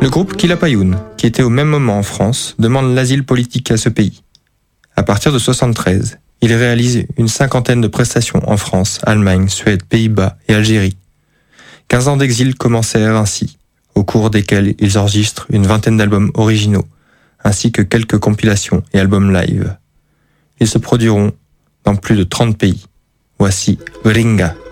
Le groupe Quilapayún, qui était au même moment en France, demande l'asile politique à ce pays. À partir de 1973, il réalise une 50aine de prestations en France, Allemagne, Suède, Pays-Bas et Algérie. 15 ans d'exil commencèrent ainsi, au cours desquels ils enregistrent une 20aine d'albums originaux, ainsi que quelques compilations et albums live. Ils se produiront dans plus de 30 pays. Voici Gringa.